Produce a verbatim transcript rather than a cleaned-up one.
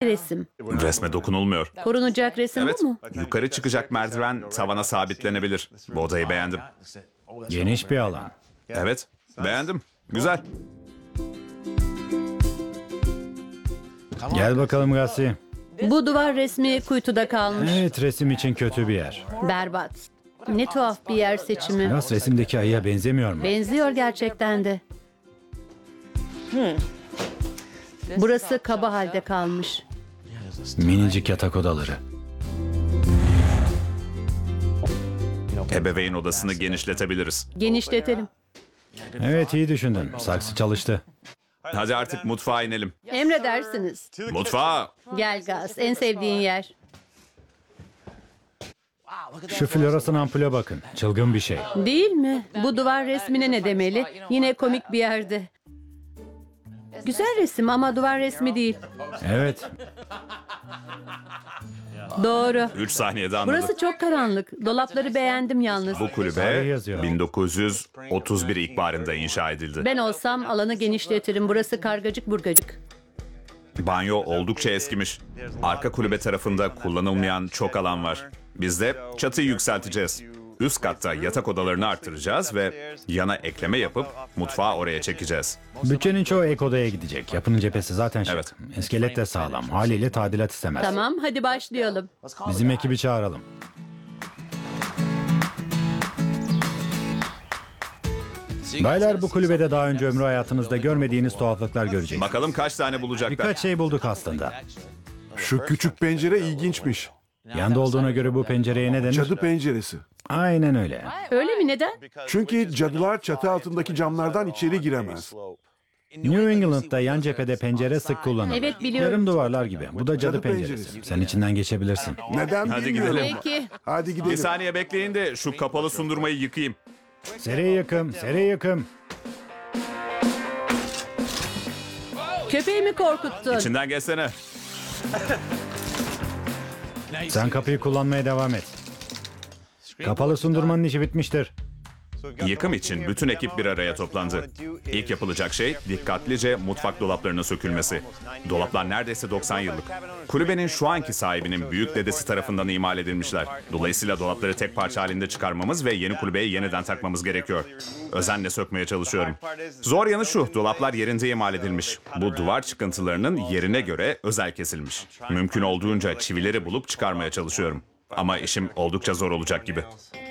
resim. Resme dokunulmuyor. Korunacak resim Evet, bu mu? yukarı çıkacak merdiven tavana sabitlenebilir. Bu odayı beğendim. Geniş bir alan. Evet, beğendim. Güzel. Gel bakalım Gassi. Bu duvar resmi kuytuda kalmış. Evet, resim için kötü bir yer. Berbat. Ne tuhaf bir yer seçimi. Biraz resimdeki ayıya benzemiyor mu? Benziyor gerçekten de. Burası kaba halde kalmış. Minicik yatak odaları. Ebeveyn odasını genişletebiliriz. Genişletelim. Evet, iyi düşündün. Saksı çalıştı. Hadi artık mutfağa inelim. Emredersiniz. Mutfağa! Gel Gaz, en sevdiğin yer. Şu floresan ampule bakın. Çılgın bir şey. Değil mi? Bu duvar resmine ne demeli? Yine komik bir yerde. Güzel resim ama duvar resmi değil. Evet, Doğru. Üç saniyede anladım. Burası çok karanlık. Dolapları beğendim yalnız. Bu Tarih kulübe yazıyor. bin dokuz yüz otuz bir ilkbaharında inşa edildi. Ben olsam alanı genişletirim. Burası kargacık burgacık. Banyo oldukça eskimiş. Arka kulübe tarafında kullanılmayan çok alan var. Biz de çatıyı yükselteceğiz. Üst katta yatak odalarını arttıracağız ve yana ekleme yapıp mutfağı oraya çekeceğiz. bütçenin çoğu ek odaya gidecek. Yapının cephesi zaten şık. Evet. İskelet de sağlam. Haliyle tadilat istemez. Tamam, hadi başlayalım. Bizim ekibi çağıralım. Baylar, bu kulübede daha önce ömrü hayatınızda görmediğiniz tuhaflıklar göreceksiniz. Bakalım kaç tane bulacaklar. Birkaç şey bulduk aslında. Şu küçük pencere ilginçmiş. Yanda olduğuna göre bu pencereye ne denir? Cadı penceresi. Aynen öyle. Öyle mi? Neden? Çünkü cadılar çatı altındaki camlardan içeri giremez. New England'da yan cephede pencere sık kullanılır. Evet, biliyorum. Yarım duvarlar gibi. Bu da cadı Cadı penceresi. penceresi. Sen içinden geçebilirsin. Neden Hadi bilmiyorum. gidelim. Peki. Hadi Bir gidelim. saniye bekleyin de şu kapalı sundurmayı yıkayayım. Seri yakım, seri yakım. Köpeğimi korkuttun. İçinden geçsene. Sen kapıyı kullanmaya devam et. Kapalı sundurmanın işi bitmiştir. Yıkım için bütün ekip bir araya toplandı. İlk yapılacak şey dikkatlice mutfak dolaplarının sökülmesi. Dolaplar neredeyse doksan yıllık. Kulübenin şu anki sahibinin büyük dedesi tarafından imal edilmişler. Dolayısıyla dolapları tek parça halinde çıkarmamız ve yeni kulübeye yeniden takmamız gerekiyor. Özenle sökmeye çalışıyorum. Zor yanı şu, dolaplar yerinde imal edilmiş. Bu duvar çıkıntılarının yerine göre özel kesilmiş. Mümkün olduğunca çivileri bulup çıkarmaya çalışıyorum. Ama işim oldukça zor olacak gibi.